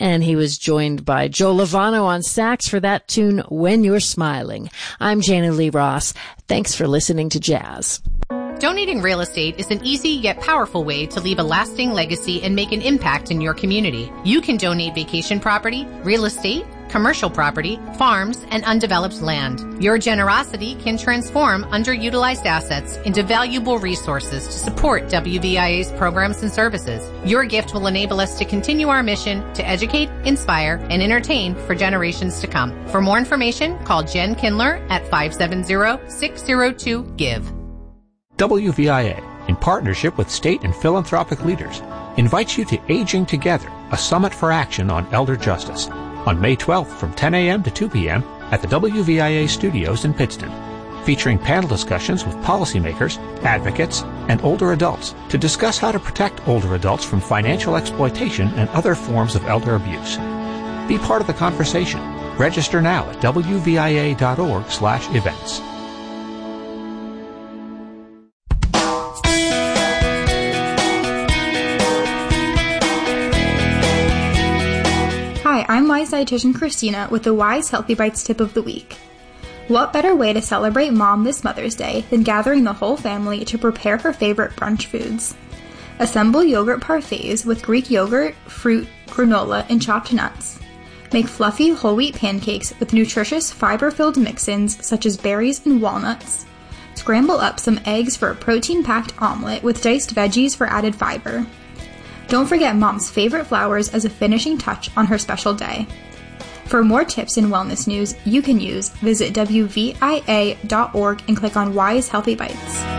And he was joined by Joe Lovano on sax for that tune, When You're Smiling. I'm Jana Lee Ross. Thanks for listening to Jazz. Donating real estate is an easy yet powerful way to leave a lasting legacy and make an impact in your community. You can donate vacation property, real estate, commercial property, farms, and undeveloped land. Your generosity can transform underutilized assets into valuable resources to support WVIA's programs and services. Your gift will enable us to continue our mission to educate, inspire, and entertain for generations to come. For more information, call Jen Kindler at 570-602-GIVE. WVIA, in partnership with state and philanthropic leaders, invites you to Aging Together, a summit for action on elder justice, on May 12th from 10 a.m. to 2 p.m. at the WVIA studios in Pittston, featuring panel discussions with policymakers, advocates, and older adults to discuss how to protect older adults from financial exploitation and other forms of elder abuse. Be part of the conversation. Register now at wvia.org/events. Hi, I'm Wise Dietitian Christina with the Wise Healthy Bites tip of the week. What better way to celebrate Mom this Mother's Day than gathering the whole family to prepare her favorite brunch foods? Assemble yogurt parfaits with Greek yogurt, fruit, granola, and chopped nuts. Make fluffy whole wheat pancakes with nutritious fiber-filled mix-ins such as berries and walnuts. Scramble up some eggs for a protein-packed omelet with diced veggies for added fiber. Don't forget Mom's favorite flowers as a finishing touch on her special day. For more tips and wellness news you can use, visit WVIA.org and click on Wise Healthy Bites.